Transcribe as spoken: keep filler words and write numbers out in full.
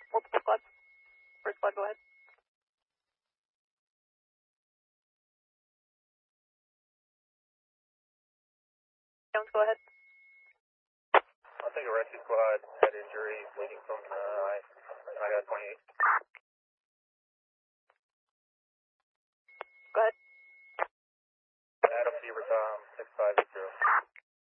Multiple squads. First squad, go ahead. Jones, go ahead. I'll take a rescue squad, head injury, bleeding from the eye, and I got twenty-eight.